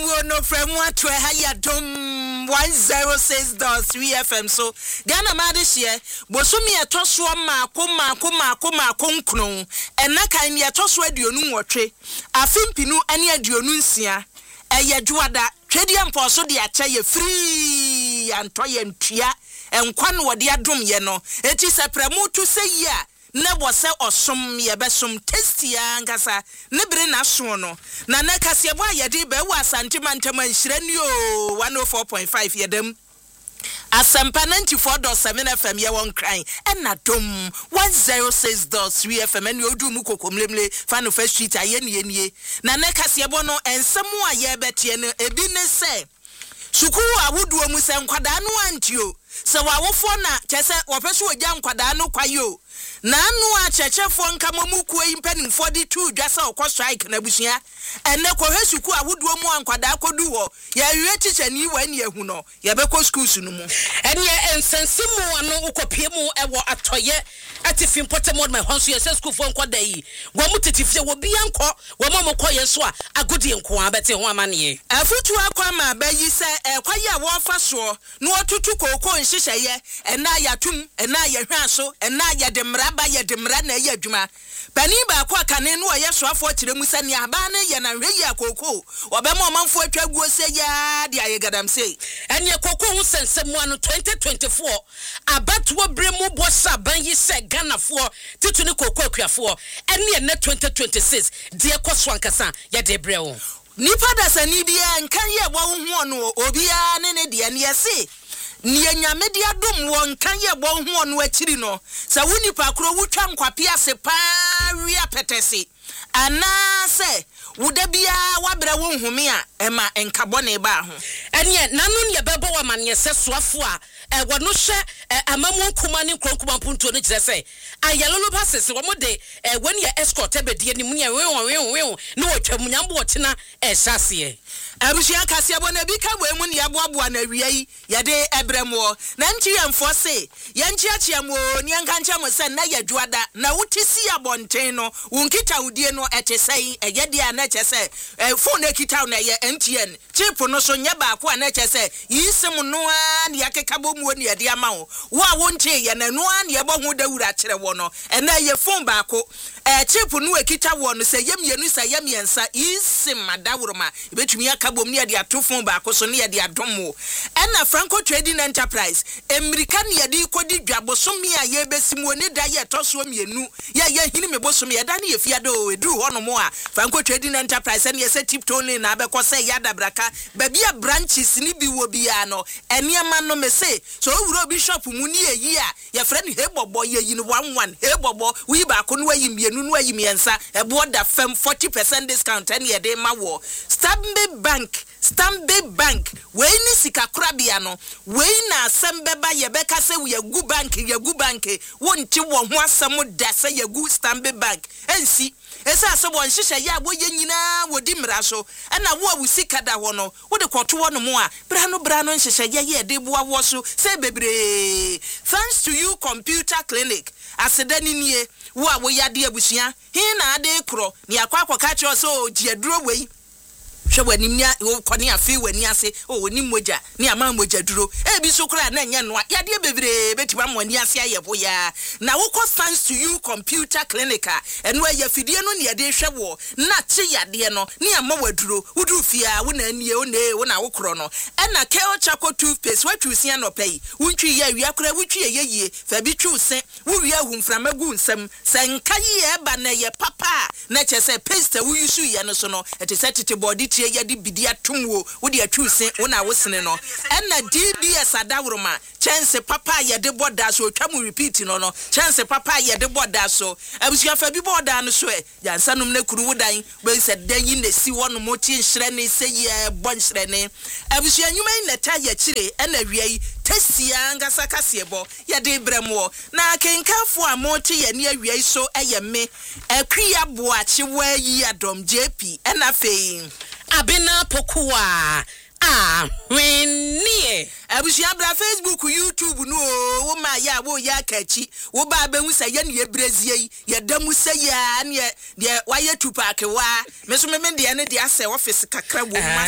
no from what to haya dom 106.3 FM so Ghana Madishie Bosumi a toswa ma konkno and naka in ya toswa dionu watre a fimpinu any a dionunsia a yajuada tradium for so dia chaye free and toy and tria and kwan wadia drum yeno it is a premu to say ya Nebo se osom ye besom tasty ankasa ne bre na so no na na kase bo ayede be wa santimantem anhirani o 104.5 yedem Asempa 94.7 FM ye won crying and na dom 106.3 FM and you do mu kokomlemle fan of street aye nie na na kase bo no ensem a ye betie no ebi ne se suku awuduo mu se nkwada no antio se wawofo na chese wopeso ogya nkwada no kwayo na anu a chechefo nkamamu kuo impeni 42 dwasa okọ strike na busua enne ko hesuku awoduo mu ankwada kodu ho ya wie teacher ni wani ehu no ya beko schools no mu enne ensensimu anu ukopiemu ewo atoye atifim potemod my honso yes school fo nkwada yi wo mu tetifie wo bia nkọ wo mo kọ yenso a agodi nko abete ho amane afutu akwa ma bayi se kwaye a wo fa so no otutu kokko nhyehyeye enne ayatum enne ayahwaso enne ayademra ba yademra na yadwuma bani ba kwa kane no ye soafo kiremu sani aba na ye na hweyi akoko obema omanfo atwaguo se ya dia ye gadam sei ene koko hu sensemu anu 2024 abatuo bremu bosa ban yi se ganafo titu ni koko akuafo ene ne 2026 die koso ankasa ye de brewo nipa da sani bia nkan ye bo hu ono obia ne de ne yesi Niye nyamedi adom won kan ye bo hu onu akiri no sa wuni pa kro wutwa nkwape ase pa wi apetese ana se wudabia wabra wo nhumi a ema enkabone ba ho ene nanu ne bebo wa mane se soafo a wono hye amamu kuma ne kronkuma punto ne kire se ayalolo pasese wo de when ye escort ebedie ni mu ne we ne wotwam nyambo wotena ehase abusia kase abona bi ka wemu ne yaboaboa na wiai yade ebremo na nchi yemfo se yenchi achiamo ni ankancha mo se na yadwada na wutisi abonten no wunkita udie no etesai eyede a na chese phone ekita na ye MTN chip no so nya ba ko na chese yisim no a ne yakekabo mu ne yade ama wo a wonche ye na no a ne yebo hu dawura kire wo no na ye phone ba ko chip no ekita wo no se yemienu sa yemiensa yisim madawuruma betumi akabom ne yade atofon ba ko so ne yade adomo na Franco Trading Enterprise American yade kodi dwabosom a ye besimu ne da ye toso mienu ye hini mebosom ye da ne ye fiado edu hono mo a Franco Trading Enterprise ne se tiptoe ne na abekọ se yada braka ba bia branches ni bi wo bia no eniema no me se so owuro bishop mu ni eyi a ye frɛ ne hebobo ye yi no 11 hebobo wi ba ko no ayi mienu no ayi miensa ebo da fam 40% discount and ye de ma wo Stanbic Bank we ni sika krabia no we na asembeba ye beka se we gu bank wonti wo ho asem da se ye gu Stanbic Bank ensi esa asebo nhihye ya bo ye nyina wodi mra so na wo awusika da ho no wo de kwoto wo no mo a bra no nhihye ye de bo awo so se bebre thanks to you computer clinic asedani nie wo a wo yade abusua hin na ade kro ne akwa ka che so giaduro wei hwe wanimnya kone afi wani ase woni moja ne ama moja duro bi so kra na nya no yade bebre betima mwani ase ayebo ya na wokọ thanks to you computer clinic eno ya fidie no ne yade hwe wo na che yade no ne ama waduro wudu fia wo na anie wo na wokro no na Kale Chaco toothpaste watwusia no pay wuntwi ya wi akra wutwi yeye fa bi twuse wo wi ahumframa gu nsam sanka ye ba na ye papa na chese paste wo yusu ye no so no etete body yadi bidia tumwo wodi atwuse wona wosene no na DBS adawroma chance papa yede boda so twam repeat no chance papa yede boda so abusia fa bi boda no so yansanum na kuru wodan be se dan yi na si wono mo ti nhire ne se ye bon nhire ne abusia nyuma na ta ya kire na wiai tasia ngasa kasebo yede bremo na kenkafo a mo ti ye ne awiai so eyeme akria boachi wa yi adom JP na fei Abena Pokua Winnie. Abusia bra Facebook, YouTube no wo ma ya wo ya kachi. Wo ba be hu say ye ne Brazil ye damu say ya ne de waye tupaake wa. Me so me de ne de ase office kakra wo ma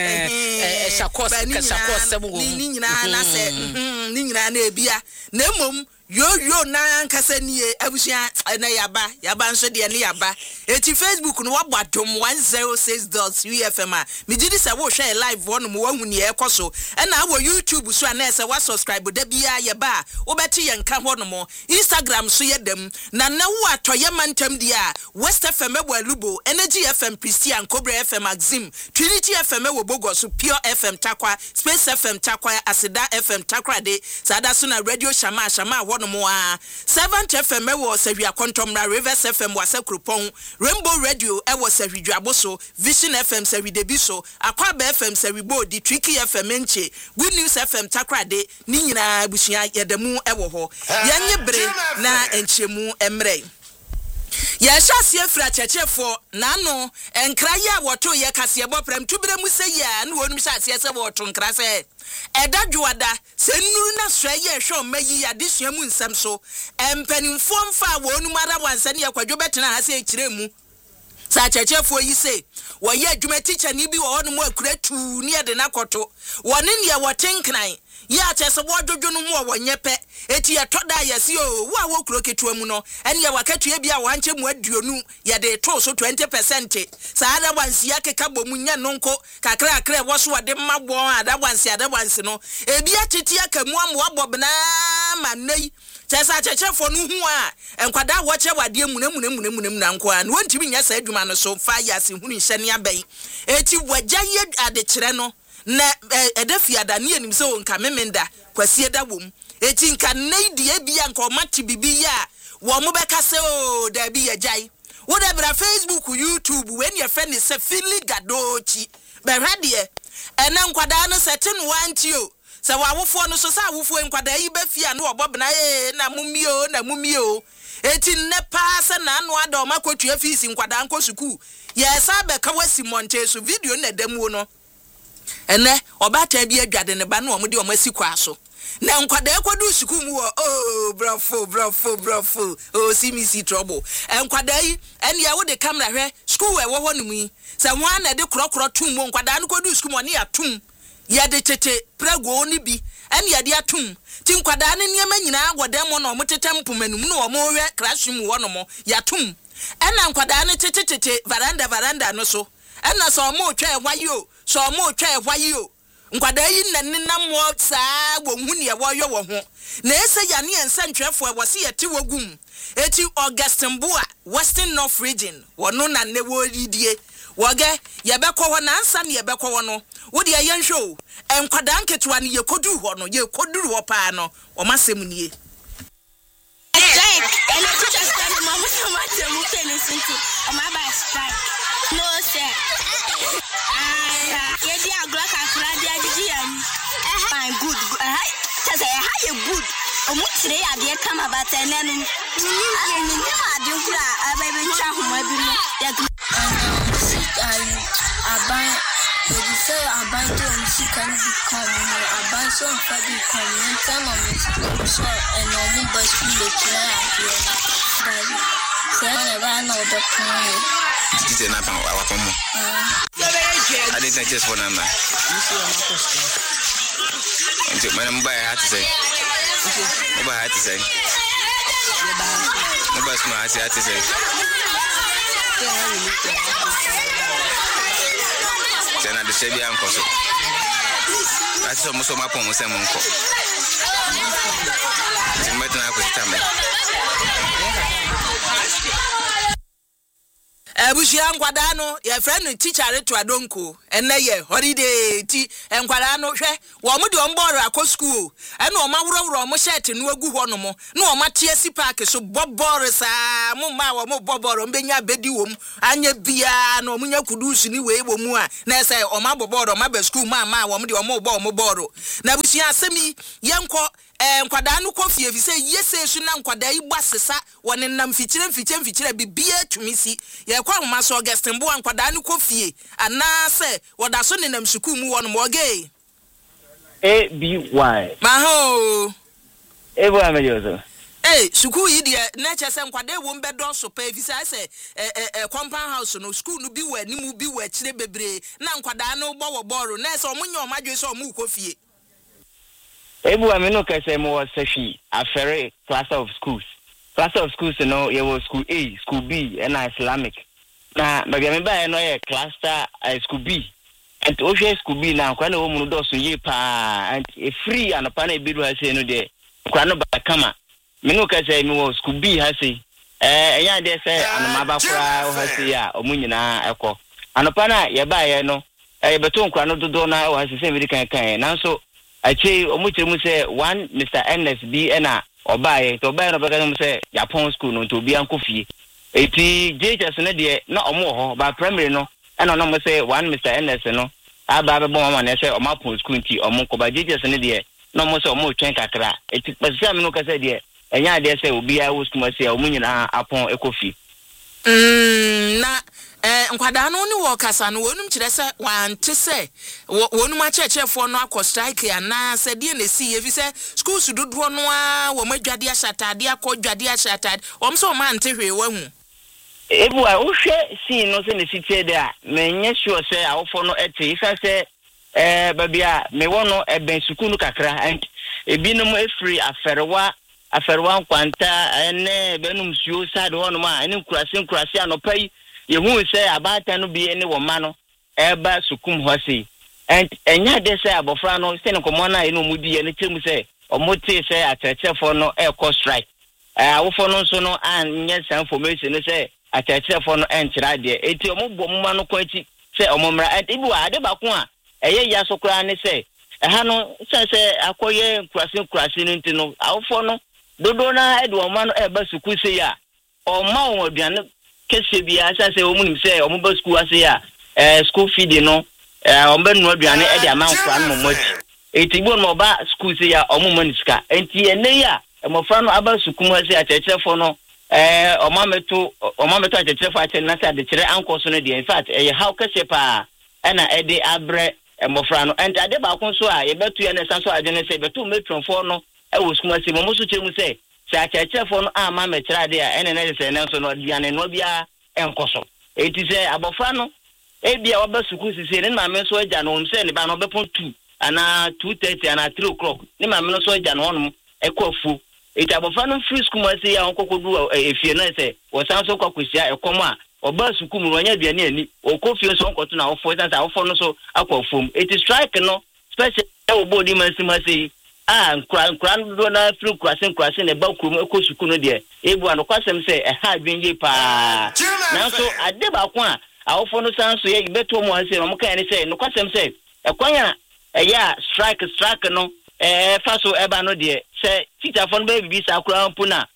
se. Shakos mo wo. Ni nyina na se. Ni nyina na ebia. Na mom yo na nkasa nie abusia na yaba nso de ne yaba. Eti Facebook no wabadom 106.3FM a. Me gidi say wo hwe live one mo wahu ne ekoso. Na wo YouTube so na say wa subscribe da bia ye ba wo beti ye nka ho no mo Instagram so ye dem na wo atoye mantam dia West FM e Lubo Energy FM Christian Cobra FM Maxim Trinity FM e Bogos Pure FM Takwa Space FM Takwa Asida FM Takwa de sada so na Radio Shama ho no mo a 7th FM e wo Sawia Kontomra Rivers FM wasa Krupon Rainbow Radio e wo Sawidwaboso Vision FM Sawidebiso Akwa FM Sawibo di Tricky FM enche Good News FM Takrade ni nyina abusia yedemu ewo ho yenye bre na enchemu emre ya hyasie fra chechefo na no enkra ya woto ye kase bopram tubre mu se ya na wonu hyasie se woto nkra se edadwada se nuru na so ye hwe mayi ya desua mu nsam so empanimfo mfa wonu mara wansa ne yakwadwo betena ha se ekiremu sa chechefo yi se wo ye adwuma teacher ni bi wo hono mu akuratu ni ede na koto woni ne wotenkran ya chese wodwodwo no mu wonyepe eti ye toda yesi o wo a wo kuro ketua mu no ene ye wakatua bia wanche mu aduonu ye de to so 20% sa ada wansi akeka bomu nya nonko kakra wo so wode mabo ada wansi no ebia titi akamu am wabobna manai chesa chechefo no hu a enkwada wo che wade mu na nko a no ntimi nya sa adwuma no so fa yasi hunu nhye abai eti wagya ye ade kire no na edafia da ne anim se o nka memenda kwasie da wom eti nka neidie bia nka o mate bibi ya wo mo beka se o da bi yagyan wo da bra Facebook YouTube when your friend is se Finley Gadochi be hwade ena nkwada no setin wantio se wawofo no so sa awofo nkwada yi ba fia no obobna na mumio eti ne paase na anu ada o makotua fees nkwada nko suku yesa be ka wasi monte so video na damu no ene obata bi adwade ne ba na o mde o masikwa so na nkwada ekodu suku mu oh bravo oh see trouble nkwada yi ene ya wo de camera hwe school we wo honu yi se hwan na de krokro tum mo nkwada no kodu suku mo ne atum ya de tete prago ni bi ene ya de atum ti nkwada ne niam nyina agwodem no mo tetem pomanum no o mo hwe classroom wo no mo ya tum ena nkwada ne tete veranda no so ena so mo twa ehwayo nkwada yi nanena mo saa wo hu ne wo yo wo ho na ese ya ne ensa ntwefo e wose yete wogum eti Augustine Boa Western North Region wono na ne wo ridie woge ye bekọ ho na ansa ne ye bekọ ho no wo de ye nhwo enkwada nketwa ne ye kodu ho no ye koduru ho pa no o masem nie strike and the teacher said mama mu penisenti o ma ba strike no sir ye di agro ka fra dia gigi fine good say how you good o mu tire ade kama ba tenenu ni ade kura ababe twa homa bi no aban you say aban to MC can become aban so fabi come time of so and no mu bus the try say never know the plan this is not our come I didn't just for number my number I had to say nobody smart I had to say Jana de shebi anko so. Ati so muso mapo mo se mo nko. Timeto na ko sitambe. Ebushia nkwada no ye friend teacher to adonko enne ye holiday ti nkwada no hwe wo mo de omboro akọ school ene o mawurowuro mo shirt no agu ho no mo na o matie si park so boboro sa mo ma wo mo boboro mbenya bedi wom anya bia na o munya kudusu ni we wo mu a na say o ma boboro ma ba school ma wo mo de o mo bo mo boro na bushia asemi yenko nkwadaa no kofie fi say yese su na nkwadaa yi bwasesa wone nam fikyire bibia tumisi ye kwa homa so Augustine bo nkwadaa no kofie ana se woda so ne nam suku mu won mo ge ABY maho ebu amejozo suku yi de na chese nkwadaa wo mbedo so pa fi say compound house no school no bi wa ni mu bi wa kire bebre na nkwadaa no bo boro na se omunye omadwe se omu kofie ebu ameno kase mo wasafi afere class of schools no ye was school A school B and Islamic na baby me ba no ye cluster school B and o school B na kwa na wo mu do so ye pa and e free anopa na ebiru ha se no de kwa no ba kama meno kase me was school B ha se enya de se anoma ba kura o ha se ya omunyina ekọ anopa na ye ba ye no ye beto kwa no dodo na o ha se me kan na so achi omuchire say one Mr. NSB na obaye to obaye no beka mu say Japan school no to bi ankofie eti JHS no de na omo ho ba primary no na no mo say one Mr. NS no aba be bon mama na say omapon school nti omo ko ba JHS no de na mo say omo twen kakra eti pese me no ka say de enya de say obi a wo school say omunyina apon ekofie na nkwadaa no ni wo kasa no wonum kire se wante se wonum achechefo no akọ strike ana se de na si efi se school su dodo no a wo madwade ahyatade akọdwade ahyatade omso ma ante hwe wahu ebu a wo hwe si no se ne si tie de a menye sure se awofo no ete isa se baby a me wono ben school no kakra and ebinum efiri aferwa kwanta ene benum suo side wono ma ene nkurase anopai yehu say abata no bi ene wo ma no eba sukum ho sei and enya de say abofra no say nkomo na ene omudi ene chemu say omote say atechefo no e strike awofo no so no anya some information say atechefo no enchira de eti omobbo mma no kwachi say omomra ibu ade bako a eye ya sokra ne say ha no say akoye nkurase no ntino awofo no dodo na ede wo ma no eba suku sei a oma wo aduane kese bia say omunim say omoba school ase ya school feed no omba nu aduane e de amanfra no momoji etibo no ba school say ya omumaniska enti ene ya emofra no aba sukum ase achechefo no omameto achechefo ache na say de kire ankoso no de in fact how kese pa na e de abre emofra no enti ade ba kon so a ye betu ya na sanso adene say betu metronfo no e wo sukum ase momoso chemu say achechefo no ama mechira ade a ene na say na so no aduane no bia enkoso eti say abofra no ebia waba suku sisi ne ma me so agya no se ne ba no bepon 2 ana 2:30 ana 3 o'clock ne ma me no so agya no hono ekofu eti abofra no free school ma se ya onkokodu efie na se wo san so kwakosia ekomo a oba suku mu nya bia ne ani okofie so onkoto na ofo san sa ofo no so akwafom eti strike no special e body man si ma se nkran do na free kurase ne ba kurum ekosuku no de ebu an kwasem se ha dwenje pa na so ade ba ko a awofo no san so ye beto mo ase no kan ni se no kwasem se ekwanya ya strike no fa so eba no de se teacher fo no ba bibi sa kura mpu na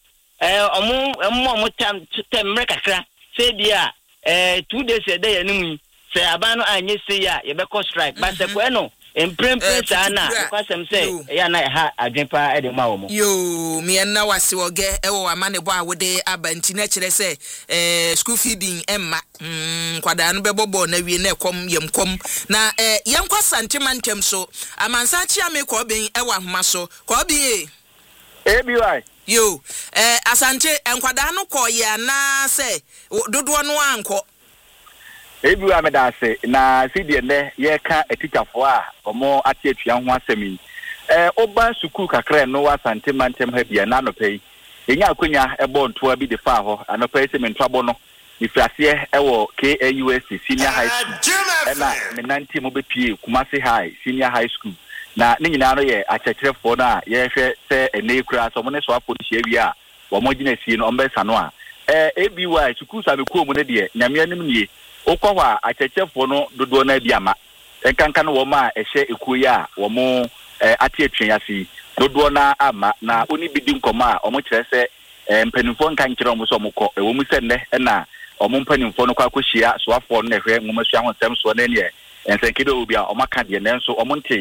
omo tem kakra se bia 2 days a day animu se aba no anye se ya ye be ko strike ba se ko no emprempe sana kwasem se ya na ha adwenpa e de ma wo mo yo me na wase oge e wo amane bo a wode abanti na kire se school feeding emma kwada no bebobo na wie na ekom yemkom na yenkwa santimantem so amansa chia me ko ben e wa homa so ko bi ABY yo asante enkwada no ko ye na se dodo no anko ebi amedase na sidie ne ye ka teacherfo a omo atiatua ho asemi oba sukuu kakra no wasante mantem ha bia na no pei enya akonya ebo ntoa bi de fa ho anopa ese mentwabo no ifrase ewo KAUSC senior high school na menanti mo bepie Kumasi high senior high school na ne nyina no ye achecherefo na ye hwe se ene kura so mo ne so apolisi awia wo mo gina sie no ombesa no a ABY sukuu sabe ko mu ne de nyame anim nie okwa achechefo no dodo na biama enkanka no wo ma ehye ekuyi a wo mo atiatwen yasi dodo na ama na oni bidi nkoma a omo kire se mpanimfo nkan kire omo so omko wo mu se ne na omo mpanimfo no kwa akohia so afo no ehwe ngomasua ho nsem so na ne ensenkide obi a omo ka de ne nso omo nteye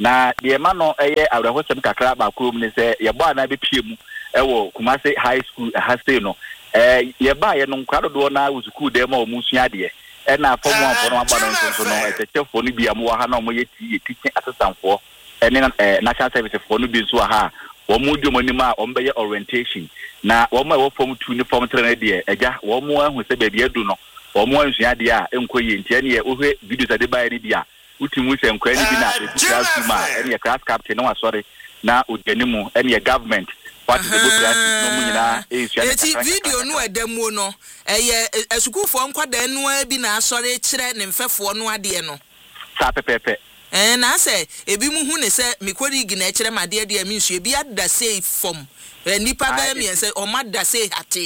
na de ma no eye awrehosem kakra ba krom ne se ye bo ana be pie mu ewo Kumasi High School hastay no ye ba ye no nkwado do na school de ma o musua de e na form 1 for aba no so no etechefo no bia mo ha na mo ye teaching assistant for national service for no bi so ha wo mo dwomani ma o mbe ye orientation na wo ma wo form 2 ni form 3 na de eja wo mo ahu se ba bia du no wo mo ansua de a enkoye ntia ne ye ohwe videos ade ba ye dia utimu se nkwa ni bi na class ma ene class captain no asori na odanimu ene government what the class no mu nyina eti video no edemu no eye esukufo nkwada no bi na asori kire ne mfefo no ade no sa pepepe na se ebi mu hu ne se mikori gi na kire made de mi nsu ebi ada say form nipa ba mi se o mada say ate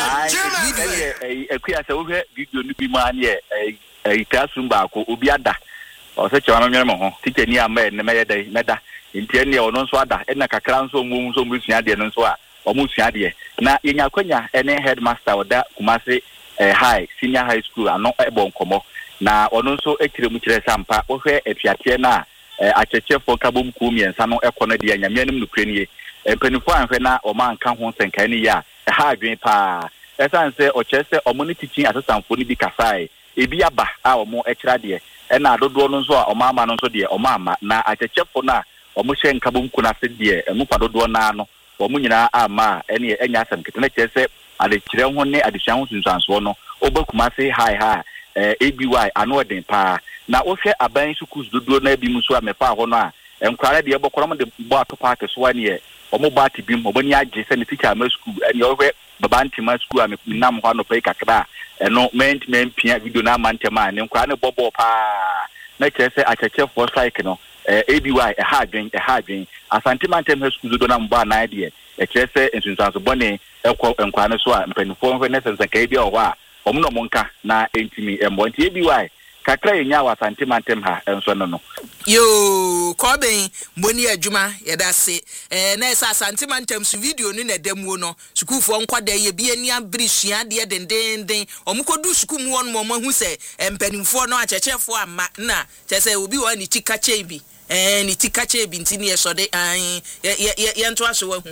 video ekuya se wo hwe video no bi ma ne classroom ba ko obi ada o se chewa no nwere mo ho teacher ni ama ne meye dai meda ntie ne ono nso ada na kakra nso mu nso mu sua de no nso a o mu sua de na yenya kwanya ene headmaster oda Kumasi high senior high school ano ebo nkomo na ono nso ekire mu kire sampa wo hwe epiate na achechefo kabom ku miensa no ekono de anya mianim no krenie empanifo anhwe na o man ka ho senkan ni ya ha adwen pa esanse o chese o money teaching assistant for ni bi kasai ebi aba a o mo ekira de na adodo no nso a o mama no nso de o mama na achechefo na o mo hye nkabom ku na se de mu padodo na no o mo nyina ama ene enya asem ketene chese ade kire ho ne adesua ho sunsanso no Kumasi high ABY anoden pa na wo hwe aban schools dodo na bi mu so amefa ho no a enkware de ebokorom de bo atopa ke so ane omo ba tibim obani age se ne teacher ma school ene wo hwe baba ntima school a menam ho no pa kakra eno men pia video na mantema ne enkware ne bobo pa na kese achechefo strike no ABY ha adwen asante mantem school dodo na mba na de kese ensunsanso bone ekwo enkware so a mpanifo hwe ne sense ka bi o ho a omuno monka na entimi embo nti ABY kakra yenya wasante mantem ha enso no yo koben mboni adwuma yeda se na esa asante mantem su video ni na damuo no sukufo nkwada ye bi ani abrisua de dendenden omukodu suku mu won mo hu se empanimfo no achechefo ama na chese obi wa ni tikache bi ni tikache bi ntini ye sode an ye nto aso wa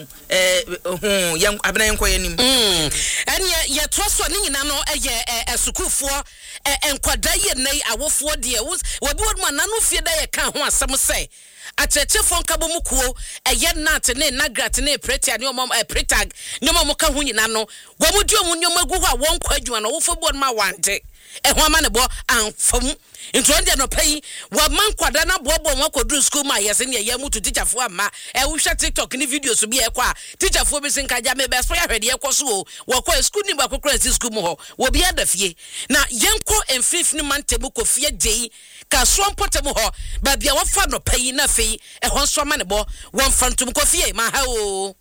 hu ye abena yenko ye nim ene ye to so ni nyina no ye sukufo enkwada ye nei awofo de obi won na no fie da ye ka ho asem se achechefo nkabo mukuo eye nat ne nagrat ne pretia ne omom pretag ne omom ka ho nyina no gwamudi omu nyom agu ho a won kwa adwuma no wofo bod ma wante ehwa ma ne bo anfam Intuandia no pay wa man kwadana bobo mo kodru school ma yese ne ya mutu teacher fo ama wo hwe TikTok ni videos bi e kwa teacher fo bi sin kaja me be so ya hwede e koso o wo kwa school ni ba kokra si school mu ho wo bi adafie na yenko enfifni mantemu ko fie dei ka so mpotem ho ba bia wo fa no pay na fei e ho so ma ne bo won fantum ko fie ma ha o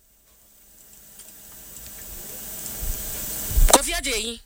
ko fie dei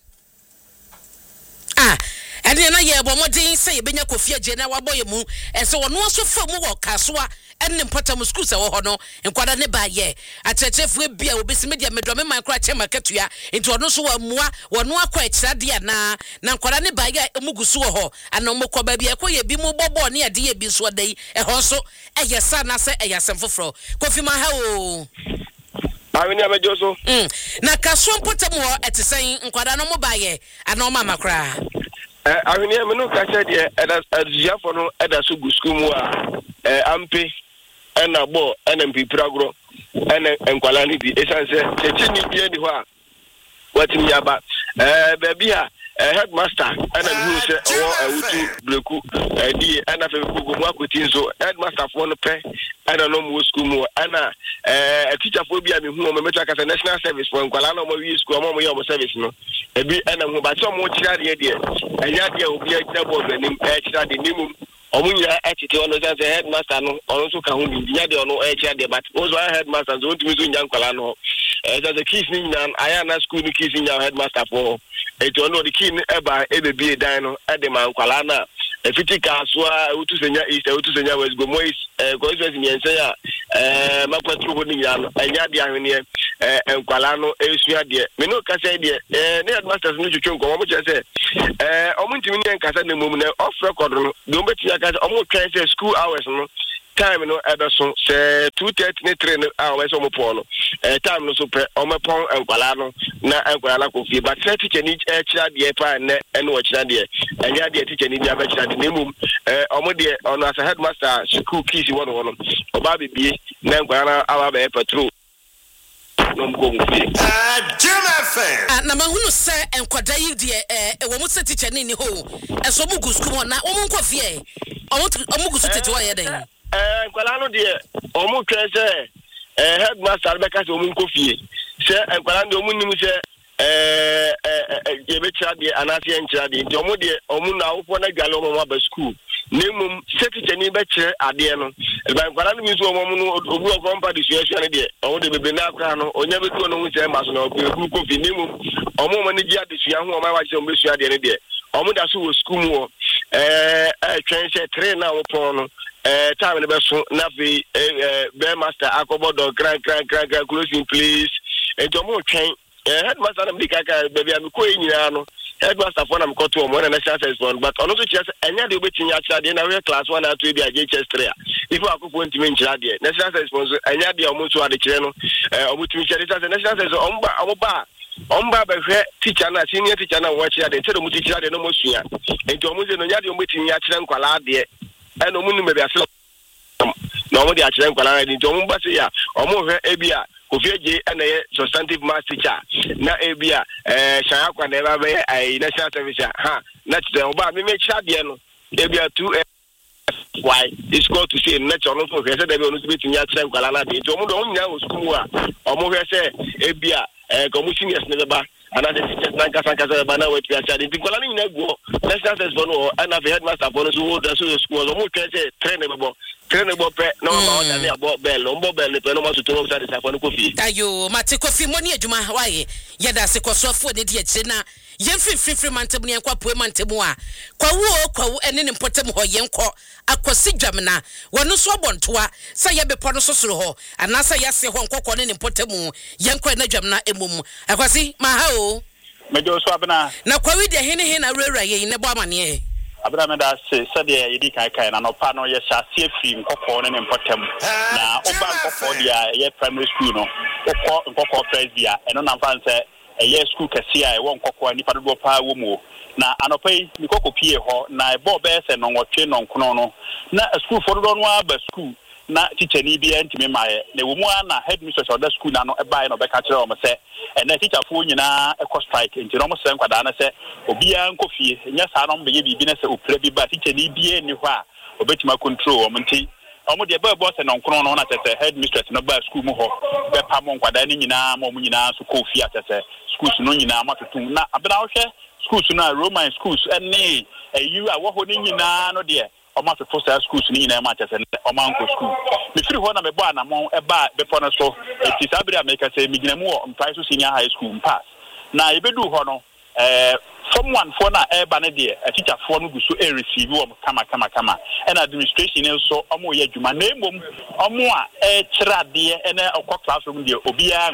ene na ye bomodin se ye benya kofia je na waboye mu ese wono aso fa mu wo kasoa enne mpatam school se wo ho no enkwada ne ba ye achechefu ebia obesi media medome man kra che maketua enti wono so wa mua wono akwa ekirade na enkwada ne ba ye emugusu wo ho ana omokọ ba bia ekọ ye bi mu bobo ne ade ye bi so dai e ho so eye sa na se eye semfofro kofi ma ha o awini abejoso na kaso mpatam ho etesen enkwada no mo ba ye ana o mama kra awini amenu ka che de eda for no eda so gu school mu a ampe ena bo ena mpipiragro ena enkwala ni bi esanse chechi ni bi eni ho a watimi aba baby ha headmaster ena hu se owo awutu breku die ena fe gugu mu akoti nso headmaster for no pe ena no mu school mu ena teacher for bi a me hu o me mecha ka national service for enkwala no mo wi school mo ye o service no ebi ena hu ba cho mo kira de enya de obi a kira bo nim kira de nimum omunya atite ono say headmaster no ono so ka hu bi nya de ono kira de but ozo headmaster so ntimi so nya nkwala no the keys ni nya aya na school ni keys nya headmaster for eto ono the key eba ebebi dan no ede man nkwala na fitika so a utu senya east utu senya west go mois go is ni ense ya mapatru ho ni nya no enya de ahwene enkwala no esua de me no ka say de ne headmaster no twetwe nko mo che say omo ntimi ni nkasa na mum na off record no do betia ka say omo twen say school hours no time no ebeso se 2:30 3 hours omo pon time no so pre omo pon enkwala no na enkwala ko fie but teacher ni kira de pa ne ene wo kira de enya de teacher ni bia ba kira de nemum omo de ono as headmaster school keys won no oba bibie na enkwala awa ba patrol no mko fie na mahunu se enkwada yi de wo mu se teacher ni ho eso mu gu school na wo mu nko fie omo gu so tete wa ye den enkwala no de omo twen se headmaster be ka se omo nko fie se enkwala de omo nim se ye be kira de anase enkira de nti omo de omo na wo na gale omo ba school nemum teacher ni be kire ade no ba enkwala no mi so omo no obu okompa de suasuan de omo de bebe na akra no onya be tu no hu se ma so na obu ko fi nemum omo mo ni gi ade sua ho omo wa se omo sua de ne de omo da so wo school mo twen se 3 na wo pon no time be so na fi be master akobodo grand closing please ento mo twen headmaster na mbika ka baby am ko enyina no headmaster for na mkoto mo na national service fund but ono so chia enya de obetini akira de na we class 1 and 2 bi JHS 3 if akofo ntimi nkira de national service fund enya de omo so ade kire no omutimi kire de national service omba ba hwe teacher na senior teacher na wo kira de ntero mu teacher de no mo sua ento omo ze no nya de omutimi akira nkwala de eno mu nume bi ase no mo de akira nkwala de ento omo ba se ya omo hwe ebia Kofieje and a substantive math teacher. Na ebia Shayakwa never be a national service. Ha, not the Oba, me make Shadiano. Ebia 2 why it's called to say natural for he said they will be in Yatsan Kalana. It's almost only now school. Omo say ebia commission yes never. And I said, Nankasa Bana, which we are studying. The Colony Nego, national service for and I've headmaster bonus who does the school. Almost trainable. No amount about bell, no bell, the Panama to talk that is upon coffee. Ayo, Mate Coffee money, Juma, why? Yada se kwa sofu ni diye chena. Yen free mantebu ni kwa pwe mantebuwa. Kwa uo, enini mpotemu ho yenko. Akwa si jamina. Wanusu wabontuwa. Sa yabe pono sosuru ho. Anasa yase ho kwa nini mpotemu. Yenko ene jamina emumu. Akwa si, mahao. Mejo swabna. Na kwa widi hini rera ye inebo amanye. Abraham da se sade yidi kai na no pa no ye sha se free nkokọ ne mpotem na oba nkokọ dia ye primary school no nkokọ presbia eno na fan se ye school kase a wo nkokọ ni padodo pa wo mu na anopai nkokọ pie ho na e bo be se no nwotwe no nkono no na school for do no aba school na teacher ni bia ntimi maaye na wo mu na headmistress of the school na no e bae no be ka kire o mo se na teacher fo nyina e ko strike nti no mo se nkwada na se obia nkofie nya sa no be ye bibi na se opre bi ba teacher ni bia ni ho a obetima control o mo nti o mo de ba bo se no nkono no na tete headmistress no ba school mu ho be pa mo nkwada ni nyina mo nyina so ko fie atete schools no nyina matotum na abena wo hwe schools na Roman schools ene ayu a wo ho ni nyina no de Oma to foster schools ni na ma chese oma nko school me firi ho na me bo anamon e ba be pono so ti sabiri america say me ginamu o mpai so senior high school pass na e bedu ho no from one for na e ba ne de a teacher for no gu so e receive wo kama and administration so omo ye adwuma na emom omo a e kira de ene okọ classroom de obia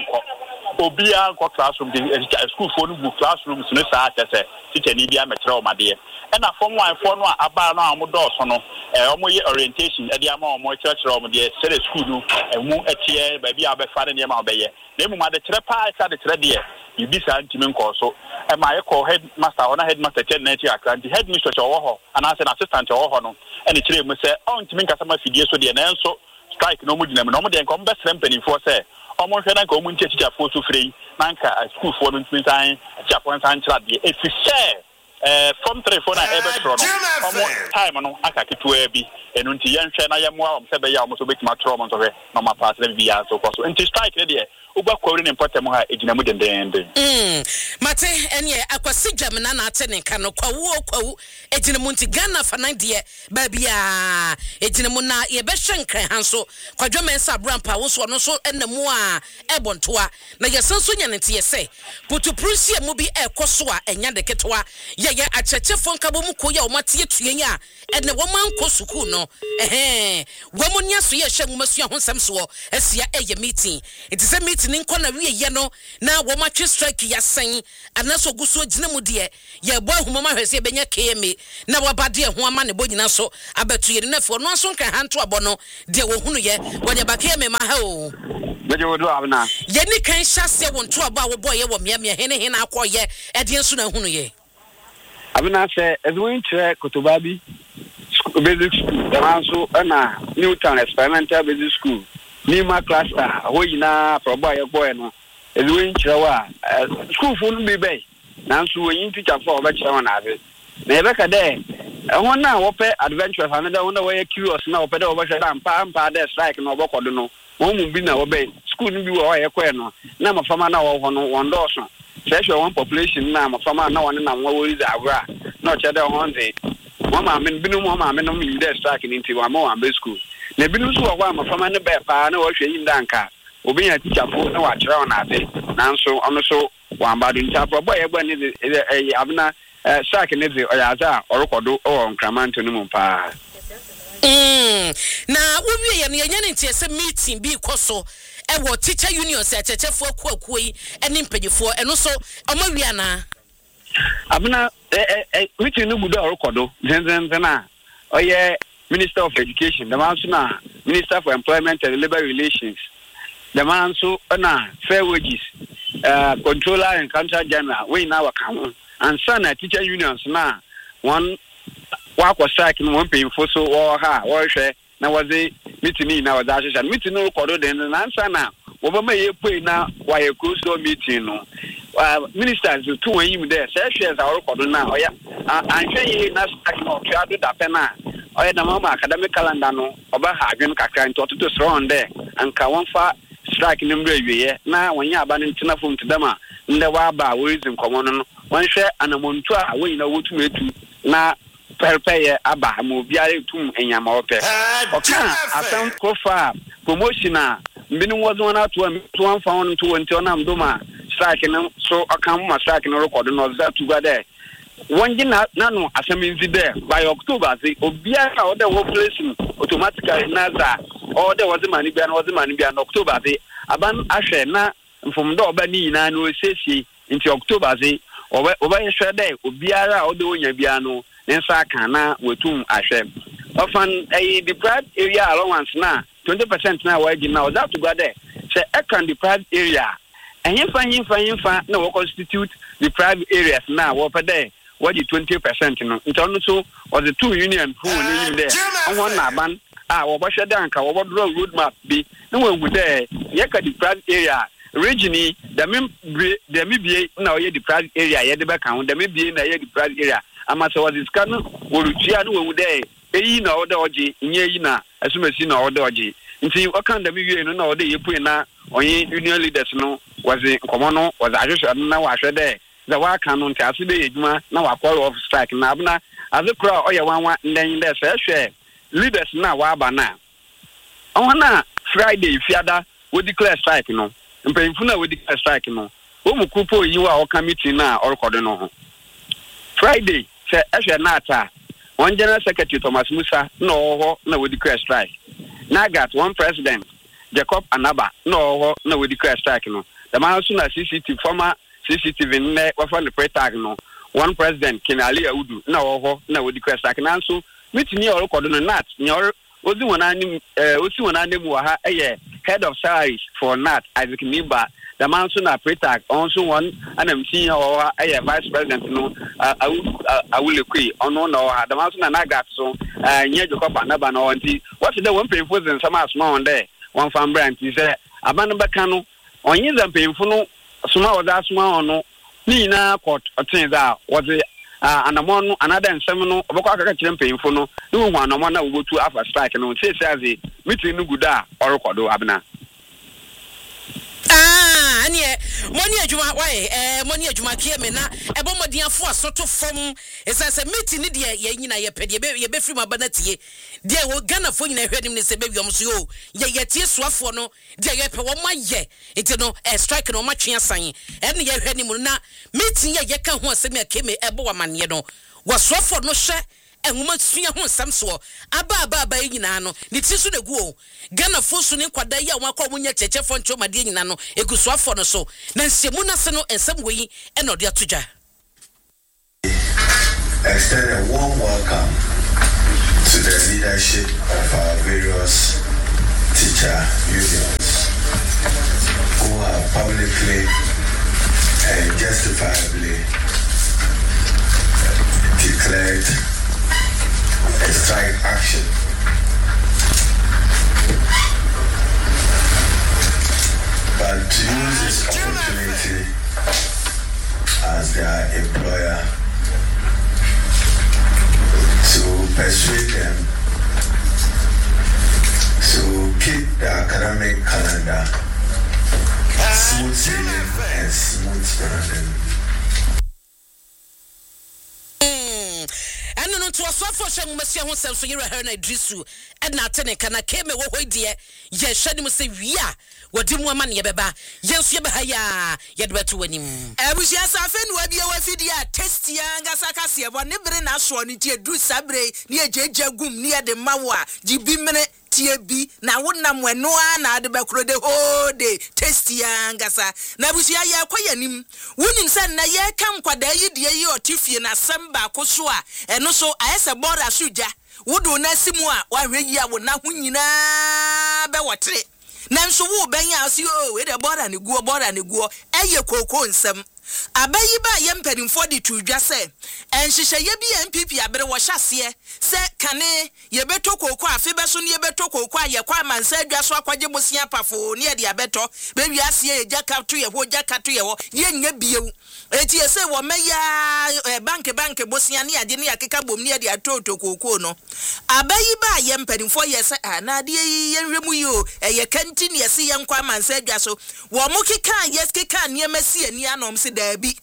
nko classroom de school for no gu classrooms no sa chese teacher ni bia me kira o made na from one for no aba no amodo so no omo ye orientation e dia ma omo kira omo de sere school no emu etie ba bia be fa ne ma obeye na emu ma de kire pa ka de kire de ibisa ntimi nko so e ma ye call headmaster ona headmaster chen na ti akra the headmistress owo ho and as an assistant owo ho no e kire mu se on ntimi nkasa ma fidie so de na enso strike no mu dinam no mo de nko mbe srem penifo se omo hwe na nka omu ntie teacher fo so free na nka school fo no ntimi san teacher fo san kira de e fi share from 3 4 na ebetro no omo time no aka ketua bi enu nti yenhwe na yemwa om se be ya omo so betima tro mo so hwe no ma pass na bi ya so ko so nti strike ne de uba kwori ne importem ha egina mu dendende mate enye akwasi jamina na ate ne ka no kwawu egina mu nti Ghana fa nan de ba bia egina mu na ye be hwenkran hanso kwadwo mensa brampa wo so no so enamu a ebontoa na ye sanso nya ne te ye se putuprusie mu bi ekoso a enya de ketwa ye ya achechefo nkabo mu ko ya o matie tuen ya ene wo man ko suku no wo mo nya so ye hwe ngumasu ahonsam so asia eye meeting it is a meeting nko na wie ye no na wo ma twe strike ya san anaso guso gina mu de ye bo ahumama hwese benya KMA na wo ba de ho ama ne bo nyina so abetu ye na fo no so nka hanto abo no de wo hunu ye wo de ba KMA ma ha o beje wo do abna ye ni kan hyase wo nto abo a wo boye wo miamia hene akoye e de nso na hunu ye abna se ezwin tre kotobabi basic school also na Newtown experimental basic school Nima cluster ho yina probo ye boy no ezwin tre wa school fu no be be nanso wen teacher for oba kire won ave na ebe ka de ho na wo pe adventure fa na da won we curious na wo pe de oba hwe da mpa de strike na obokodo no won mu bi na wo be school no bi wo ye kwe no na mafama na wo ho no won do so session one population na mafama na won na wo riza agura na che de ho nze mama men binu mama men no mi de strike ni nti wa ma wa school na binu so wo mafama ne be pa na wo hwe yin danka obi ya teacher fo na wa kire won ave nanso ono so wa mbadu nta probo ye gba ni abna strike ne de oyaza orokodo o nkramanto no mu pa na wo ye no ye nyane ntie se meeting bi koso e wo teacher union se chechefo akuakuo yi eni mpagifo eno so omawia na abna meeting no budo orokodo zenzenna oye Minister of Education the man na Minister for Employment and Labor Relations the man so na fair wages controller and counter general we now account and sana teacher unions na one wa ko strike no one pay for so or ha or hwe na waze meeting na waze association meeting no kodo den na sana wo ba may pay na wa ye close meeting no ministers to when you there say shares our kodo na oya and hwe na strike no twa do da pe na oya na mama academic calendar no oba ha adwen kakra nto to strong there anka won fa strike no mbre wiye na wanya aba no ntina fom tidama nde wa ba wo izin komo no wan hwe anamontu a wo nyina wotu metu na perpeye aba mo biare tum enyama ope oka asan kofa promotion a mbinu wozo na to am fa on to wonti onam do ma strike no so akam ma strike no record no za to ga there wonji na no asaminzi there by October say obiara o de wo place automatically na za o de wozi mani bia na October say aban ahwe na mfom do oba ni na no sesi into October say oba ye hwe there obiara o de wonya bia no nensa kan na wetum ahwe ofan deprived area allowance na 20% na wa gi na o that to go there say can deprived area and himfa na we constitute deprived areas na wo pe there what 20% no nton so or the two union who name there on one na ban wo ba hwe dan ka wo draw road map bi na we gu there ye ka deprived area region the me bie na o ye deprived area ye de be kan the me bie na ye deprived area amasa was this kan wo rutua no we there eyi na o de oje nye yi na asumasi na o de oje nti o kan the me wie no na o de ye pui na onye union leaders no was nkomo no was ahwehwe na wa hwe there the wa kan no ntiase be yeduma na wa call off strike na abna azekura oye wanwa ndan de se hwe leaders na wa aba na ona Friday fiada we declare strike no mpemfu na we declare strike no o mu kupo yi wa o committee na orekodo no ho Friday se hwe na ata one general secretary Thomas Musa no ho na we declare strike na got one president Jacob Anaba no ho na we declare strike no the man so na former CCTV ne wafa ne pretag no one president Kenali Audu na wo na we declare strike na so mitini o record no nat nyor ozi wona anim wa ha head of salaries for nat Isaac Nimba the man so na pretag also one anamsi o vice president no awulekui ono na o the man so na gat so nye Jacob Anaba na onti what the one pay for them some small on there one fan brand is abanu beka no onye zampemfu no suma oda suma ono ni na court otinza was anamon another nsem no obekwa akaka kire mpemfu no ni hu anamon na wobotu afa strike no say say meeting no guda orekodo abna ane money adwuma why money adwuma kie me na ebo modiafo asoto fom esa meeting ni de ye nyina ye pede ye be free mabanatie de wo Ghana fo nyina hwanim ne se be wiom so yo ye tie soafo no de ye pe wo maye enti no strike no matwe asan ene ye hwanim na meeting ye ka ho asem akeme ebo wamane no wasoafo no hwe enwuma sua ho nsam so aba nyina no ne ti so negu o Ghana fo so ne kwada yi a wakọ munya chechefo nchomade nyina no egusuafo no so na nsemu na se no ensam weyi e no de atodwa. Extend a warm welcome to the leadership of our various teacher unions who have publicly and justifiably declared a strike action. But to use this opportunity as their employer to persuade them to keep the academic calendar smooth sailing and smooth running. No to asofo hwe mmasia ho sem so yere ha na drisu na atene kana keme wo hoidie ye hwade mu se wia wodi mu ama ne beba yenso ye be ha ya ye de beto wanim abusia safe no abie wa fidi a testia ngasa kase ebo ne bere na so ne tie du sabre ne ejeja gum ne de mawo a jibi mene tie bi na wonam weno a na de bekro de ho de testia ngasa na abusia ye kwayanim wonim se na ye kam kwada yi de yi otifie na samba koso a eno so ayese bora suja wodo na simu a wahwe yi a wona ho nyina be wotre na nso wo benya asi o we de bora ne guo eye koko nsem abayi ba ye mpanimfo de tudwa se enhihye ye bi MPP abere wo hyase se kane ye beto koko afi beso ne ye beto koko aye kwa mansa adwa so akwaje bosia pafo ne ye de abeto be wiase ye jakato ye ho jakato ye ho ye nya biewu eti ye se wo meya bank bosia ne ade ne yakeka bom ne ye de atoto koko no abayi ba ye mpanimfo ye se anade ye nhwemu yo ye kanti ne ye se ye nkwa mansa adwa so wo mo keka yes keka ne masi ani anom se dabi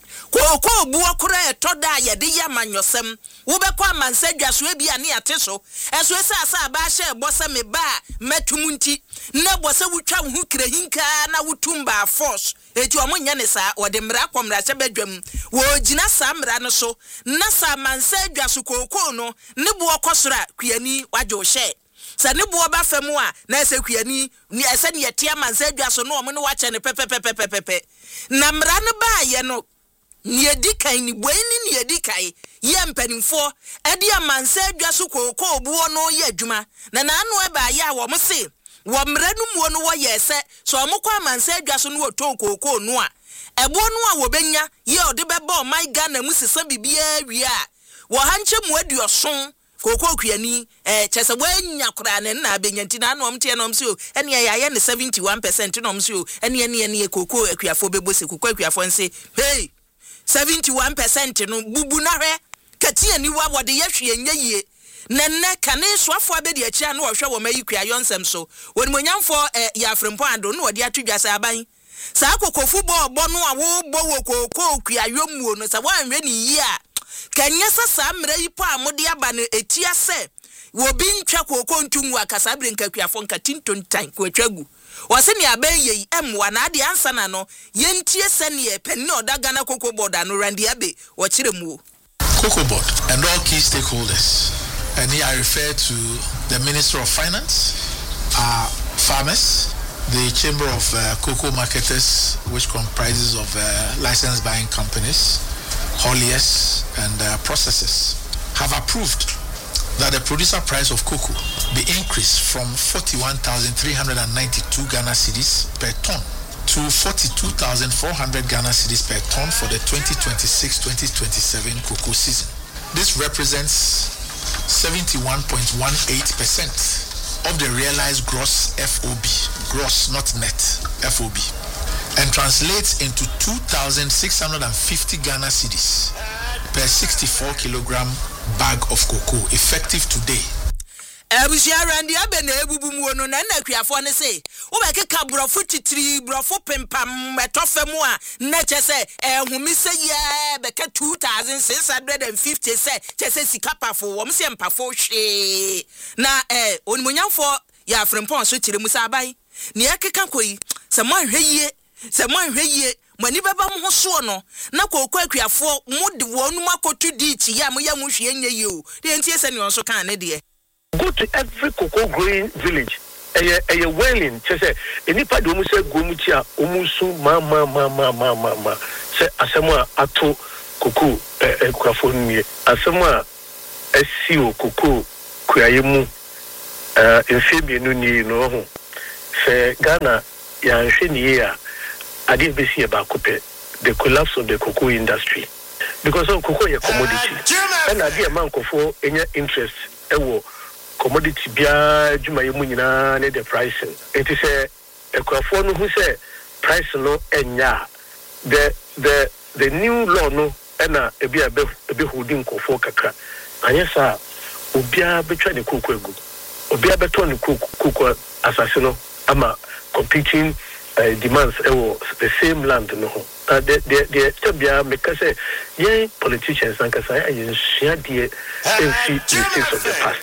koko buo kura etoda ye de ya manyosem wo be kwa mansa dwaso e bia ne ate so eso esa ba hye bose me ba matumunti na bose wutwa hu kirahinka na wutumba force eti omo nya ne sa wo de mra kwomra hye badwam wo gina sa mra no so na sa mansa dwaso koko no ne buo kosora kuani waje wo hye sa ne buo ba famu a na ese kuani ni ese ne yetia mansa dwaso no omo ne wache ne pepepepepepe na mra no ba ye no ni edikai ni bweni ni edikai ye mpanimfo edi amansa adwaso koko obuo no ye adwuma na anu eba ya wo mse wo mranu muo no wo ye se so omokwa amansa adwaso no to koko no a ebo no a wo benya ye ode beba my Ghana mu sesa bibia wi a wo hanche mu aduoson koko kuani chese wanya kura ne na benya ntina anu omte no mse o ene ye ne 71% no mse o ene koko akuafo bebose koko akuafo nse hey 71% no bubu na hwe katia ni wa wode yehwe nyeye nenne kane soafo abedi achi na wo hwe wo mayi kua yonsem so wonimonyamfo ya frempo ando no wode atudwa sa aban sa kokofu bo no a wo bo wo koko kua yomuo no sa wanhwe ni yi a kanya sa mra yi po amode aba no etia se wo bi ntwa koko ntungu akasa brenka kuafo nka tintontan ko atwagu wase ni abaye emwa na ade ansa na no yentie sene penni oda Ghana Cocoa Board anu randi abe wo kiremu Cocoa Board and all key stakeholders, and here I refer to the Minister of Finance, farmers, the Chamber of Cocoa Marketers, which comprises of licensed buying companies, hauliers and processors, have approved that the producer price of cocoa be increased from 41,392 Ghana cedis per ton to 42,400 Ghana cedis per ton for the 2026-2027 cocoa season. This represents 71.18% of the realized gross FOB, gross not net FOB, and translates into 2,650 Ghana cedis per 64 kilogram bag of cocoa effective today. Ebusia randi abena ebubu mu no na kwiafo ne say wo be keka brofo titiri brofo pempam etofa mu a na chese ehumi se ye be ka 2650 say chese sikapafo wo mse mpafo hwe na onimunyamfo ya frempon so kire mu sa abai ne ekeka koyi se mo ahwe yie mani baba mo so no na kokwa akwiafo mo de wonu makotu di chi ya mo hwe nya yi o de ntie se ne on so kan ne de. Go to every cocoa growing village. A wailing, say, any part of say Gomutia, Umusu, ma. Say, Asama, Ato, Cocoa, Quafonia, Asama, SCO, Cocoa, Kuayemu, Fabian, no, say, Ghana, Yan Shenia, I didn't be see about the collapse of the cocoa industry. Because of cocoa, a commodity. And I dear man for any interest, commodity bia juma yemu nyina ne the pricing it is a kwafo no who say price no enya the new law no na ebi holding kofo kakra anyesa obia betwa ne kokwagu obia beto ne kokwa asase no ama competing demands the same land no the tabia make say yeah politicians and say I share the mistakes of the past.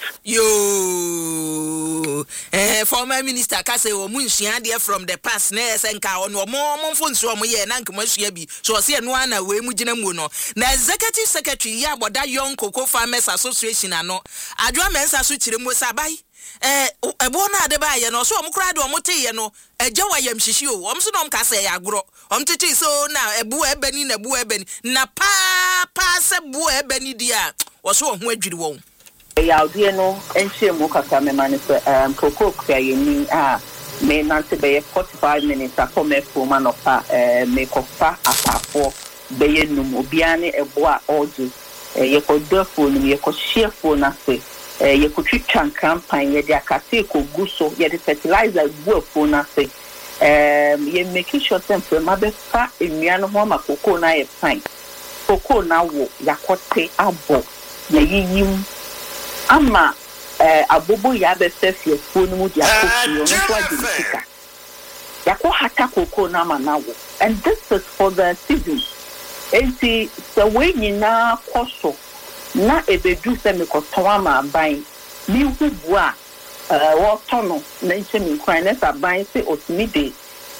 Yo former minister ka say o munhia de from the past na esenka ono mo mfonso mo ye na nkemo hia bi so se no ana we mu gina mu no na executive secretary ya boda young cocoa farmers association ano adwa mensa so kire mu sabai ebo na ade ba ye no so omkura de omoteye no eje wa yam hihie o omso no omka se ya agro omtete so na ebu ebani na pa se bu ebani dia wo so ho adwiri wo ya odie no enhye mu kaka me mane so cocoa kra yeni me nante be 45 minutes akome fuma no pa me kofa apafo be yenum obiane ebo a oje ye kodofo no ye kohyiefo na se ye kutwitwa campaign ye de akate koguso ye de fertilizer guafo na se ye make sure sempe mabefa enua no ho makoko na ye fine koko na wo yakote abo na yiyim ama abobo ya besefie fonu mu dia kofi no so adika yako hata koko na manawo and this is for the season enti so we nyina koso na ebedu se me kotowa ma ban mi hubu a wo tono na nche mi kwan na saban se otimide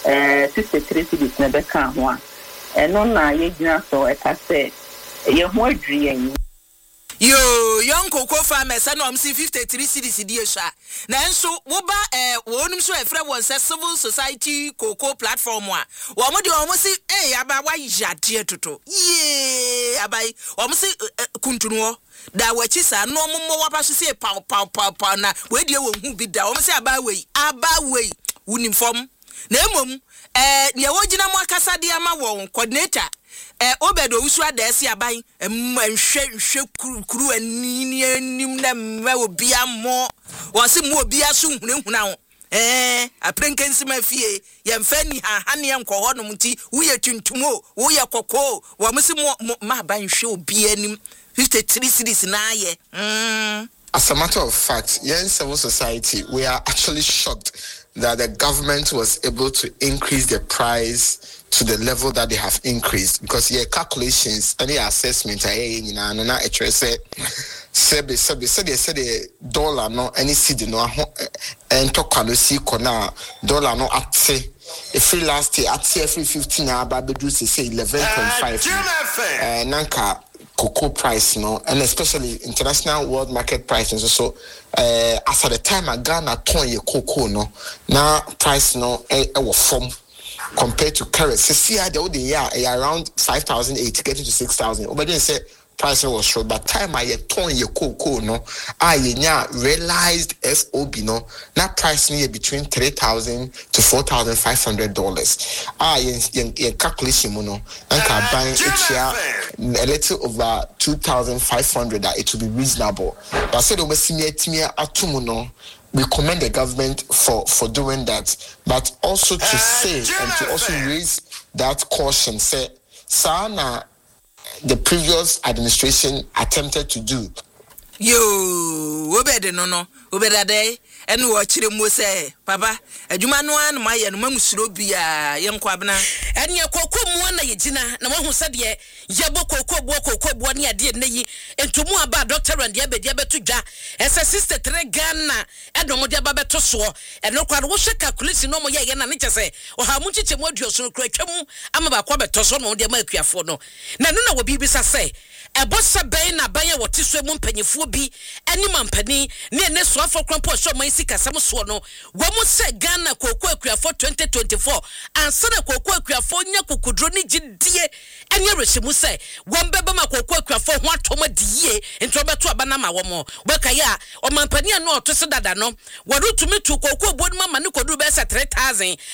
63 cities na be kan ho a eno na ye gina so eka se ye ho adri yen. Yo, young cocoa farmers and 53 cities di esha. Na enso wo ba wonum so efre won se civil society cocoa platform a. Wo mo de wo si aba wa yade toto. Ye abai wo mo si kuntunuo da wachi sa no mo wapa so se pa na we de wo hu bi da wo mo si aba we unim fom na emom ne wo gina mo akasa de ama wo coordinator obedo usu adesi abai nhwe kuru anini anim na mma obi amo wose mu obi aso hunehuna ho aprenkensi mafie yemfa ni ha ne enkoho no mti wo ye tuntumo wo ye kokko wo mse ma ban hwe obi anim 53 cities na aye. As a matter of fact, here in civil society, we are actually shocked that the government was able to increase the price to the level that they have increased, because your calculations and your assessment are said the dollar no any cedi no and talk on the dollar no at say if last year at every 15 about the say 11.5 nanka cocoa price no, and especially international world market prices also as at the time I Ghana ton ye cocoa no now price no was from compared to currency. See, the year around 5,800 getting to 6,000. But then say price was short. But time I ton your cocoa no, I realized FOB no, now price near between $3,000 to $4,500. In calculation no, and can buy each year a little over 2,500. That it will be reasonable. But I said over senior atumuno. We commend the government for doing that, but also to say and to also raise that caution. Say, Sana, the previous administration attempted to do. Yo, obede no. obedade ene wo kire mu se papa adwuma no an ma ye no mamusuro bia ye nkwa bena ene kokomu na ye gina na wahu se de ye bo kokobu ne ade ne yi entumu aba Dr. Randy abedi abeto dwa ese 63 Ghana edom de aba beto so ene kwa wo hwe calculation no mo ye na ne kyese o ha mu chiche mu aduoso kura twam ama ba kwa beto so no de ma akuafo no na no na wo bibisa se ebosa ben na ban ye wote so mu mpanyefo bi ene mampani ne ne so afọ krampo so man sika sam so no wo mu se Ghana koko akuafo 2024 ansana koko akuafo nya kokudro ne gidie enye rehemu se wo mbeba ma koko akuafo ho atoma die ento beto aba na ma wo mo beka ya o mampani no oto se dada no wo rutumi tu koko obo ma ne kodu be se 3000